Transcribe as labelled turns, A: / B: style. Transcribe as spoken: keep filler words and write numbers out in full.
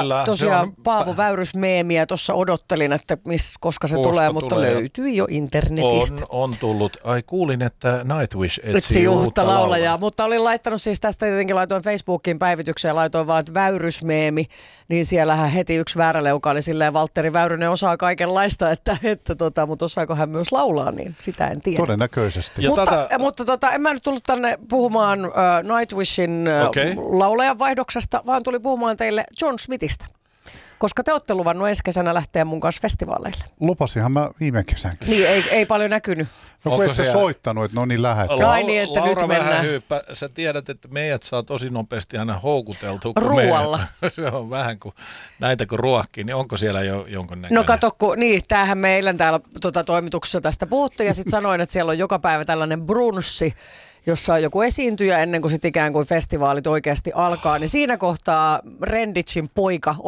A: Kyllä,
B: tosiaan
A: se on...
B: Paavo Väyrys-meemiä tuossa odottelin, että miss, koska se
A: Koska
B: tulee, mutta
A: tulee.
B: löytyi jo internetistä.
A: On, on tullut. Ai kuulin, että Nightwish etsii
B: Etsi uutta
A: uutta
B: laulajaa,
A: laulajaa.
B: mutta olin laittanut siis tästä tietenkin, laitoin Facebookiin päivitykseen, laitoin vaan Väyrys-meemi, niin siellähän heti yksi vääräleuka oli silleen, Valtteri Väyrynen osaa kaikenlaista, että, että tota, mutta osaako hän myös laulaa, niin sitä en tiedä.
C: Todennäköisesti.
A: Ja
B: Mutta,
A: tätä-
B: mutta tota, en mä nyt tullut tänne puhumaan uh, Nightwishin uh,
A: Okei.
B: laulajan vaihdoksesta, vaan tuli puhumaan teille John Smithistä. Koska te olette luvannut ensi kesänä lähteä mun kanssa festivaaleille.
C: Lupasinhan mä viime kesänkin.
B: Niin, ei, ei paljon näkynyt.
C: No kun
A: Onko
C: et sä
A: siellä-
C: soittanut, että no niin lähet.
B: Ai niin, että
A: Laura
B: nyt mennään.
A: Vähähyyppä, sä tiedät, että meidät saa tosi nopeasti aina houkuteltua. kun
B: Ruualla.
A: meidät- Se on vähän kuin näitä kun ruokkii, niin onko siellä jo jonkun näköinen?
B: No kato, kun, niin, tämähän me eilen täällä tota, toimituksessa tästä puhuttiin ja sitten sanoin, että siellä on joka päivä tällainen brunssi, jossa on joku esiintyjä ennen kuin sitten ikään kuin festivaalit oikeasti alkaa. Niin siinä kohtaa Renditsin poika